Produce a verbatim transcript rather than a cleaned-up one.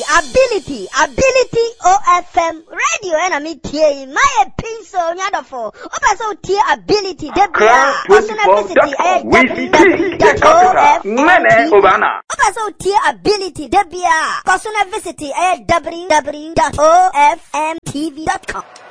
ability, ability O F M radio and me tie my pencil nyadofo. Opa so tie ability debia. Personal visit I w w w dot o f m t v. Opa so tie ability debia. Personal visit I w w w dot o f m t v dot com.